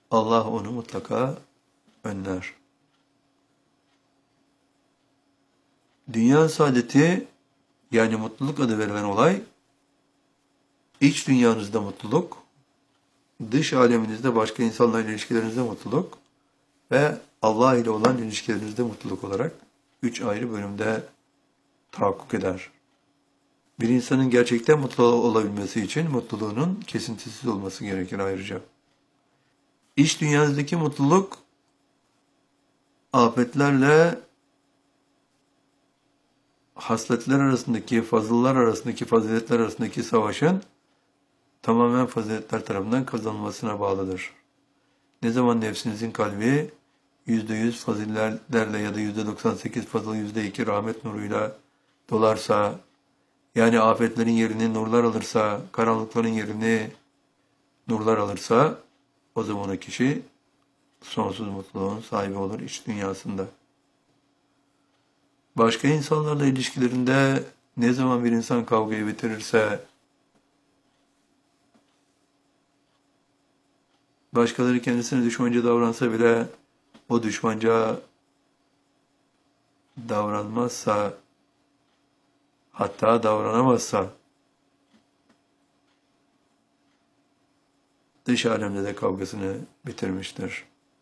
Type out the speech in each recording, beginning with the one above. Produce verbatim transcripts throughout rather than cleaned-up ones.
Allah onu mutlaka önler. Dünya saadeti, yani mutluluk adı verilen olay, iç dünyanızda mutluluk, dış aleminizde başka insanlarla ilişkilerinizde mutluluk ve Allah ile olan ilişkilerinizde mutluluk olarak üç ayrı bölümde tahakkuk eder. Bir insanın gerçekten mutlu olabilmesi için mutluluğunun kesintisiz olması gerekir ayrıca. İç dünyanızdaki mutluluk, afetlerle hasletler arasındaki, fazıllar arasındaki, faziletler arasındaki savaşın tamamen faziletler tarafından kazanılmasına bağlıdır. Ne zaman nefsinizin kalbi yüzde yüz faziletlerle ya da yüzde doksan sekiz fazıl, yüzde iki rahmet nuruyla dolarsa, yani afetlerin yerini nurlar alırsa, karanlıkların yerini nurlar alırsa, o zaman o kişi sonsuz mutluluğun sahibi olur iç dünyasında. Başka insanlarla ilişkilerinde ne zaman bir insan kavgayı bitirirse, başkaları kendisine düşmanca davransa bile o düşmanca davranmazsa, hatta davranamazsa, dış alemde de kavgasını bitirmiştir.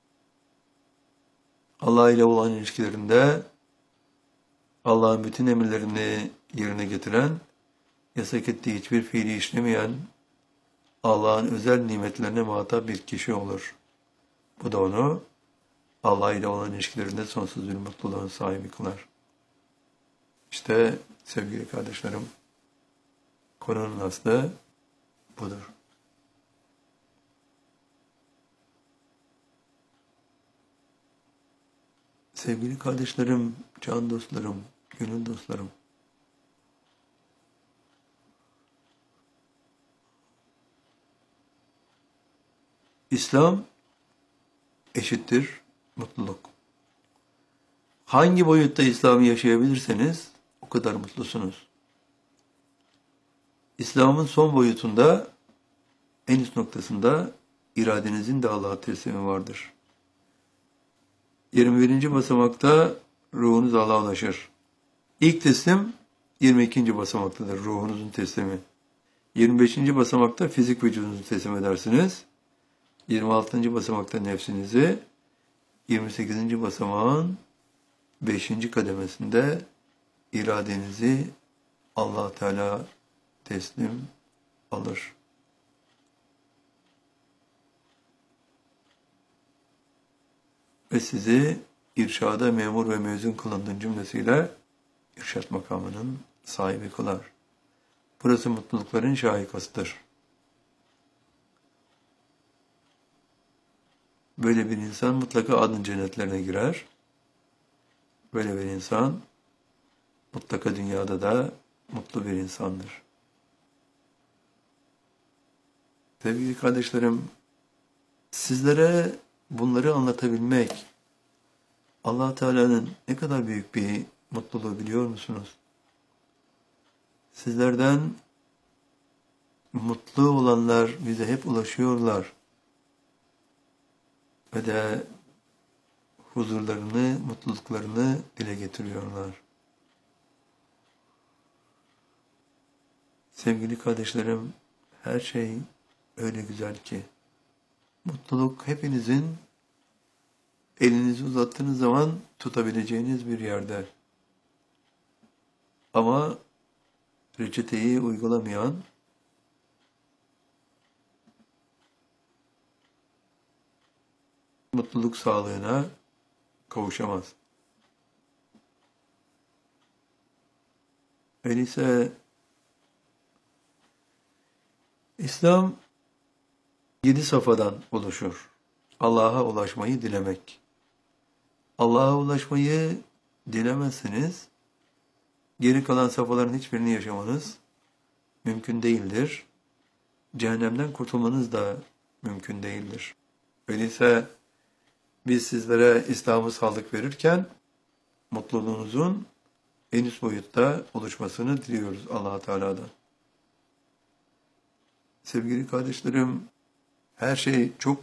Allah ile olan ilişkilerinde Allah'ın bütün emirlerini yerine getiren, yasak ettiği hiçbir fiili işlemeyen, Allah'ın özel nimetlerine muhatap bir kişi olur. Bu da onu Allah ile olan ilişkilerinde sonsuz bir mutluluğun sahibi kılar. İşte sevgili kardeşlerim, konunun aslı budur. Sevgili kardeşlerim, can dostlarım, gönül dostlarım, İslam eşittir mutluluk. Hangi boyutta İslam'ı yaşayabilirseniz o kadar mutlusunuz. İslam'ın son boyutunda, en üst noktasında iradenizin de Allah'a teslimi vardır. yirmi birinci basamakta ruhunuz Allah'a ulaşır. İlk teslim yirmi ikinci basamaktadır, ruhunuzun teslimi. yirmi beşinci basamakta fizik vücudunuzu teslim edersiniz. yirmi altıncı basamakta nefsinizi, yirmi sekizinci basamağın beşinci kademesinde iradenizi Allah Teala teslim alır. Ve sizi irşada memur ve mezun kılındığın cümlesiyle irşat makamının sahibi kılar. Burası mutlulukların şahikasıdır. Böyle bir insan mutlaka adın cennetlerine girer. Böyle bir insan mutlaka dünyada da mutlu bir insandır. Sevgili kardeşlerim, sizlere bunları anlatabilmek, Allah Teala'nın ne kadar büyük bir mutluluğu biliyor musunuz? Sizlerden mutlu olanlar bize hep ulaşıyorlar. Ve de huzurlarını, mutluluklarını dile getiriyorlar. Sevgili kardeşlerim, her şey öyle güzel ki, mutluluk hepinizin elinizi uzattığınız zaman tutabileceğiniz bir yerde. Ama reçeteyi uygulamayan, mutluluk sağlığına kavuşamaz. Öyleyse İslam yedi safhadan oluşur. Allah'a ulaşmayı dilemek. Allah'a ulaşmayı dilemezseniz, geri kalan safhaların hiçbirini yaşamanız mümkün değildir. Cehennemden kurtulmanız da mümkün değildir. Öyleyse biz sizlere İslam'ı sağlık verirken mutluluğunuzun en üst boyutta oluşmasını diliyoruz Allah Teala'dan. Sevgili kardeşlerim, her şey çok